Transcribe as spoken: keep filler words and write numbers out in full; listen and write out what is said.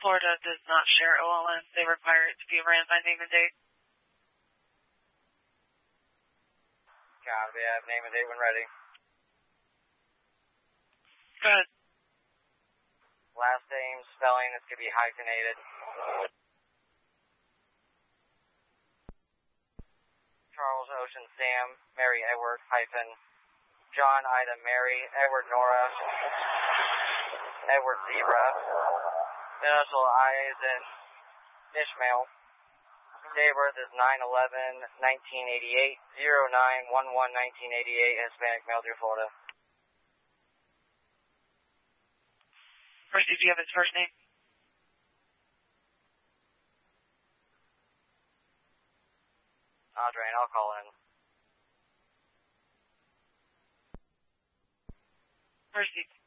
Florida does not share O L M. They require it to be ran by name and date. Copy. I have name and date when ready. Go ahead. Last name, spelling, it's going to be hyphenated. Charles Ocean Sam, Mary Edward hyphen, John Ida Mary, Edward Nora, Edward Zebra, initial I is in Ishmael. Date of birth is nine eleven nineteen eighty-eight, oh nine eleven nineteen eighty-eight, Hispanic male, Deer, Florida. First, did you have his first name? Adrian, I'll call in. First,